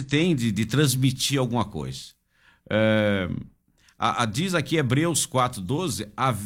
gente tem de transmitir alguma coisa. Diz aqui Hebreus 4:12,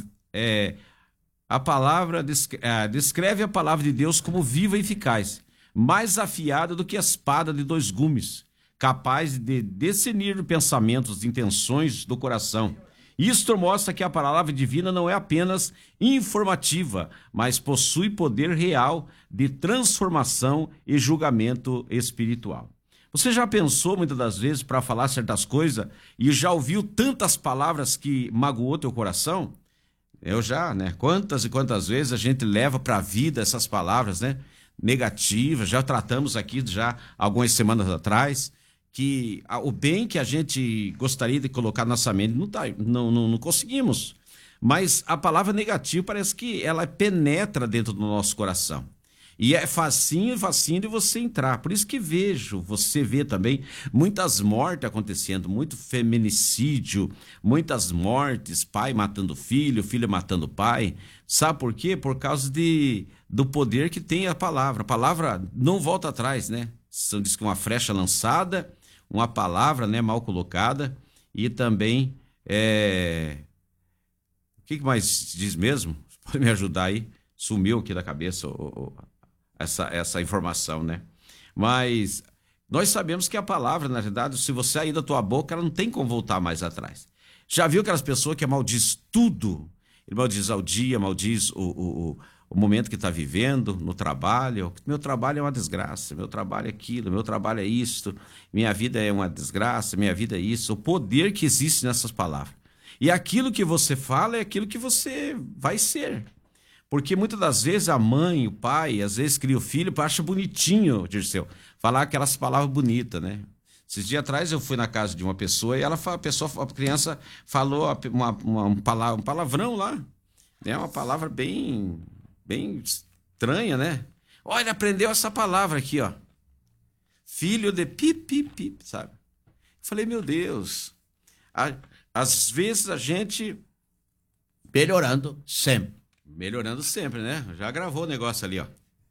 a palavra descreve a palavra de Deus como viva e eficaz, mais afiada do que a espada de dois gumes, capaz de discernir pensamentos e intenções do coração. Isto mostra que a palavra divina não é apenas informativa, mas possui poder real de transformação e julgamento espiritual. Você já pensou muitas das vezes para falar certas coisas e já ouviu tantas palavras que magoou teu coração? Eu já, né? Quantas e quantas vezes a gente leva para a vida essas palavras, né? Negativas, já tratamos aqui já algumas semanas atrás, que o bem que a gente gostaria de colocar na nossa mente não conseguimos. Mas a palavra negativa parece que ela penetra dentro do nosso coração. E é facinho de você entrar. Por isso que você vê também muitas mortes acontecendo, muito feminicídio, muitas mortes, pai matando filho, filho matando pai. Sabe por quê? Por causa do poder que tem a palavra. A palavra não volta atrás, né? Diz que uma flecha lançada, uma palavra, né, mal colocada, e também o que mais diz mesmo? Pode me ajudar aí? Sumiu aqui da cabeça essa informação, né? Mas nós sabemos que a palavra, na verdade, se você sair da tua boca, ela não tem como voltar mais atrás. Já viu aquelas pessoas que maldiz tudo? Ele maldiz ao dia, maldiz o momento que está vivendo, no trabalho. Meu trabalho é uma desgraça, meu trabalho é aquilo, meu trabalho é isto, minha vida é uma desgraça, minha vida é isso. O poder que existe nessas palavras. E aquilo que você fala é aquilo que você vai ser. Porque muitas das vezes a mãe, o pai, às vezes cria o filho, acha bonitinho, Dirceu, falar aquelas palavras bonitas, né? Esses dias atrás eu fui na casa de uma pessoa e a criança falou um palavrão lá, né? Uma palavra bem estranha, né? Olha, ele aprendeu essa palavra aqui, ó. Filho de pip, sabe? Falei, meu Deus. Às vezes a gente melhorando sempre, né? Já gravou o negócio ali, ó.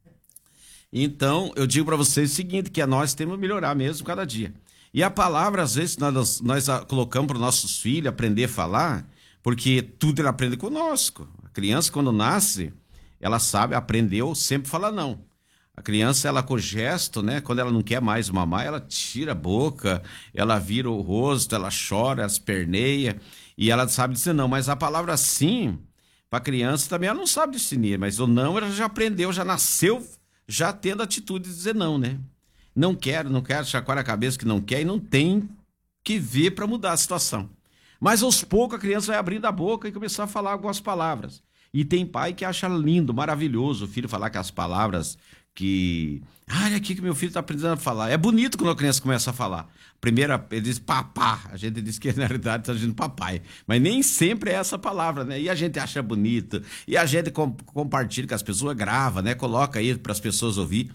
Então, eu digo para vocês o seguinte, que nós temos que melhorar mesmo cada dia. E a palavra, às vezes, nós colocamos para os nossos filhos aprender a falar, porque tudo ele aprende conosco. A criança, quando nasce, ela sabe, aprendeu, sempre fala não. A criança, ela com gesto, né? Quando ela não quer mais mamar, ela tira a boca, ela vira o rosto, ela chora, ela esperneia, e ela sabe dizer não. Mas a palavra sim, para a criança também, ela não sabe discernir, mas o não ela já aprendeu, já nasceu, já tendo a atitude de dizer não, né? Não quero, chacoalha a cabeça que não quer e não tem que ver para mudar a situação. Mas aos poucos a criança vai abrindo a boca e começar a falar algumas palavras. E tem pai que acha lindo, maravilhoso o filho falar aquelas palavras que... Olha aqui que meu filho está aprendendo a falar. É bonito quando a criança começa a falar. Primeiro ele diz papá, a gente diz que na realidade está dizendo papai. Mas nem sempre é essa palavra, né? E a gente acha bonito, e a gente compartilha com as pessoas, grava, né? Coloca aí para as pessoas ouvir.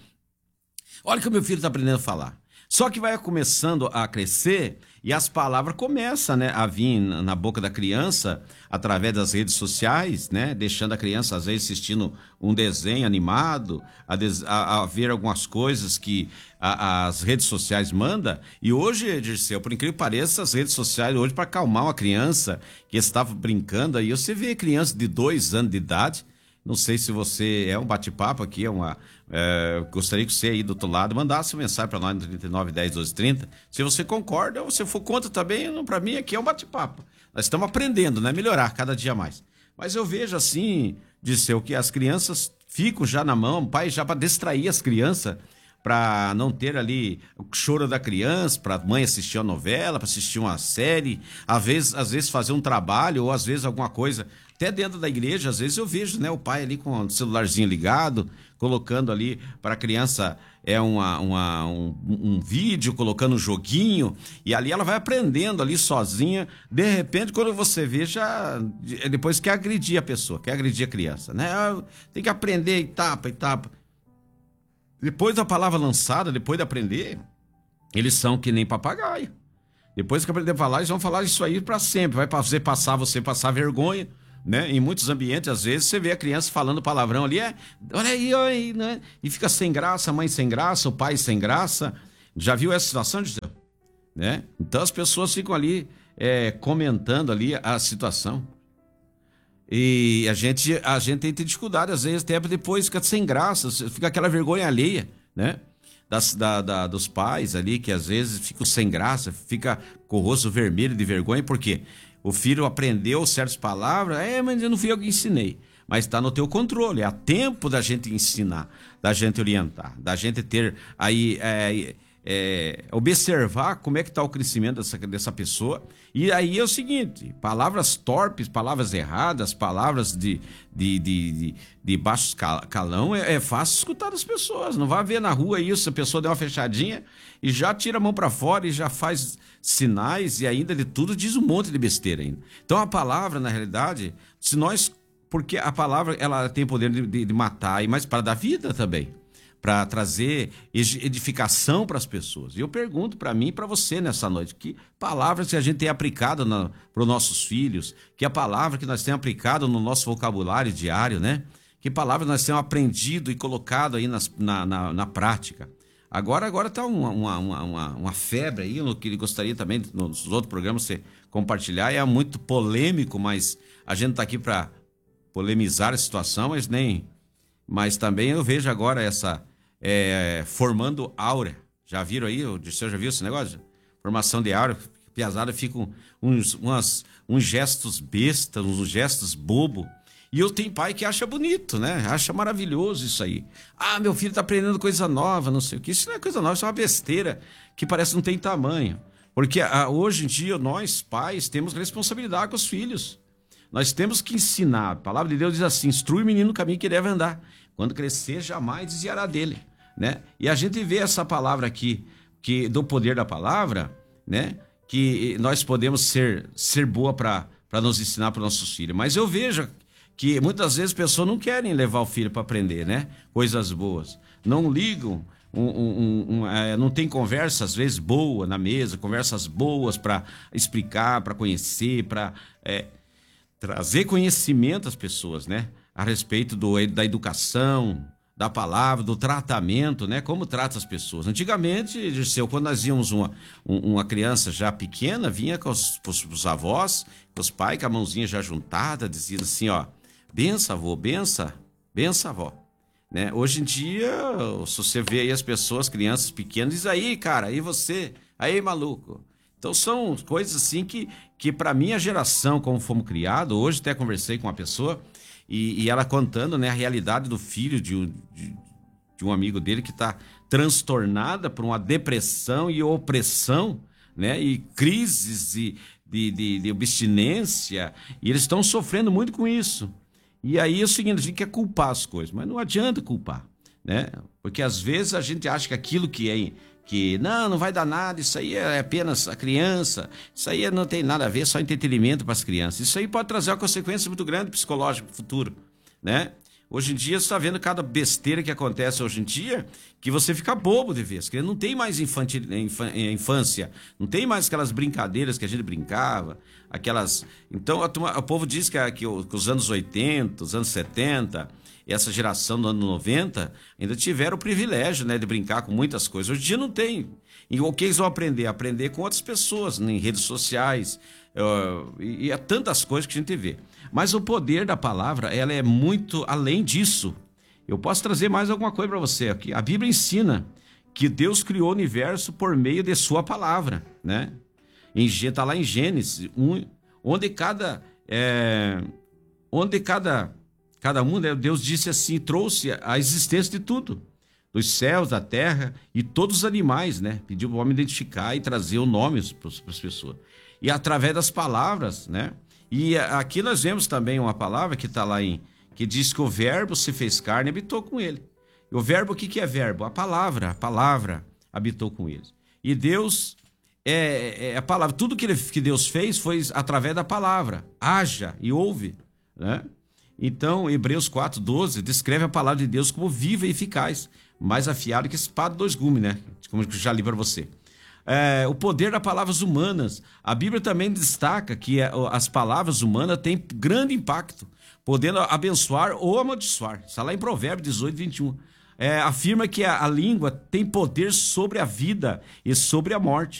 Olha que o meu filho está aprendendo a falar. Só que vai começando a crescer e as palavras começam, né, a vir na boca da criança através das redes sociais, né, deixando a criança, às vezes, assistindo um desenho animado, a ver algumas coisas que as redes sociais mandam. E hoje, Dirceu, por incrível que pareça, as redes sociais hoje, para acalmar uma criança que estava brincando aí, você vê criança de 2 anos de idade. Não sei se você é um bate-papo aqui, gostaria que você aí do outro lado mandasse uma mensagem para nós no 39 10 12 30. Se você concorda ou se for contra também, para mim aqui é um bate-papo. Nós estamos aprendendo, né? Melhorar cada dia mais. Mas eu vejo assim, Dirceu, que as crianças ficam já na mão, pai já para distrair as crianças, para não ter ali o choro da criança, para a mãe assistir a novela, para assistir uma série, às vezes fazer um trabalho ou às vezes alguma coisa. Até dentro da igreja, às vezes eu vejo, né, o pai ali com o celularzinho ligado, colocando ali para a criança um vídeo, colocando um joguinho, e ali ela vai aprendendo ali sozinha. De repente, quando você vê, já depois quer agredir a pessoa, quer agredir a criança, né? Tem que aprender etapa. Depois da palavra lançada, depois de aprender, eles são que nem papagaio. Depois que aprender a falar, eles vão falar isso aí para sempre. Vai fazer você passar vergonha, né? Em muitos ambientes, às vezes, você vê a criança falando palavrão ali, olha aí, né? E fica sem graça, a mãe sem graça, o pai sem graça. Já viu essa situação, Gisele? né? Então as pessoas ficam ali comentando ali a situação. E a gente tem dificuldade, às vezes, até depois fica sem graça, fica aquela vergonha alheia, né? Dos pais ali, que às vezes ficam sem graça, fica com o rosto vermelho de vergonha, porque o filho aprendeu certas palavras, mas eu não fui eu que ensinei. Mas está no teu controle, há tempo da gente ensinar, da gente orientar, da gente ter aí... observar como é que está o crescimento dessa pessoa. E aí é o seguinte: palavras torpes, palavras erradas, palavras de baixo calão é fácil escutar das pessoas. Não vai ver na rua isso, a pessoa deu uma fechadinha e já tira a mão para fora e já faz sinais, e ainda de tudo diz um monte de besteira ainda. Então a palavra, na realidade, se nós... porque a palavra, ela tem poder de matar, mas para dar vida também, para trazer edificação para as pessoas. E eu pergunto para mim e para você nessa noite, que palavras que a gente tem aplicado para os nossos filhos, que a palavra que nós temos aplicado no nosso vocabulário diário, né? Que palavras nós temos aprendido e colocado aí na prática. Agora está uma febre aí, no que ele gostaria também, nos outros programas, você compartilhar, é muito polêmico, mas a gente está aqui para polemizar a situação, mas também eu vejo agora essa... formando aura. Já viram aí? O senhor já viu esse negócio? Formação de aura. Piazada ficam uns gestos bestas, uns gestos bobo. E eu tenho pai que acha bonito, né? Acha maravilhoso isso aí. Meu filho tá aprendendo coisa nova, não sei o que. Isso não é coisa nova, isso é uma besteira que parece que não tem tamanho. Porque hoje em dia nós, pais, temos responsabilidade com os filhos. Nós temos que ensinar. A palavra de Deus diz assim: instrui o menino no caminho que deve andar. Quando crescer, jamais desviará dele, né? E a gente vê essa palavra aqui, que do poder da palavra, né? Que nós podemos ser boa para nos ensinar para os nossos filhos. Mas eu vejo que muitas vezes as pessoas não querem levar o filho para aprender, né? Coisas boas. Não ligam, não tem conversa, às vezes, boa na mesa, conversas boas para explicar, para conhecer, para trazer conhecimento às pessoas, né? A respeito da educação, da palavra, do tratamento, né? Como trata as pessoas. Antigamente, Dirceu, quando nós víamos uma criança já pequena, vinha com os avós, com os pais, com a mãozinha já juntada, dizendo assim, ó: benção, avô, benção, avó. Né? Hoje em dia, se você vê aí as pessoas, crianças pequenas, diz: aí, cara, aí você, aí, maluco. Então são coisas assim que para minha geração, como fomos criados, hoje até conversei com uma pessoa e ela contando, né, a realidade do filho de um amigo dele que está transtornada por uma depressão e opressão, né, e crises de abstinência, e eles estão sofrendo muito com isso. E aí é o seguinte: a gente quer culpar as coisas, mas não adianta culpar, né? Porque às vezes a gente acha que aquilo que não vai dar nada, isso aí é apenas a criança, isso aí não tem nada a ver, só entretenimento para as crianças. Isso aí pode trazer uma consequência muito grande psicológica no futuro, né? Hoje em dia você está vendo cada besteira que acontece hoje em dia, que você fica bobo de ver. As crianças não tem mais infância, não tem mais aquelas brincadeiras que a gente brincava, aquelas... Então o povo diz que os anos 80, os anos 70... essa geração do ano 90 ainda tiveram o privilégio, né, de brincar com muitas coisas. Hoje em dia não tem. E o que eles vão aprender? Aprender com outras pessoas, né, em redes sociais, e há tantas coisas que a gente vê. Mas o poder da palavra, ela é muito além disso. Eu posso trazer mais alguma coisa para você aqui. A Bíblia ensina que Deus criou o universo por meio de sua palavra, né? Está lá em Gênesis, onde cada um, né, Deus disse assim, trouxe a existência de tudo, dos céus, da terra e todos os animais, né? Pediu para o homem identificar e trazer o nome para as pessoas. E através das palavras, né? E aqui nós vemos também uma palavra que está lá que diz que o verbo se fez carne e habitou com ele. E o verbo, o que é verbo? A palavra habitou com eles. E Deus a palavra, tudo que Deus fez foi através da palavra. Haja e ouve, né? Então, Hebreus 4:12 descreve a palavra de Deus como viva e eficaz, mais afiada que espada de dois gumes, né? Como eu já li para você. O poder das palavras humanas. A Bíblia também destaca que as palavras humanas têm grande impacto, podendo abençoar ou amaldiçoar. Está lá em Provérbios 18:21. Afirma que a língua tem poder sobre a vida e sobre a morte.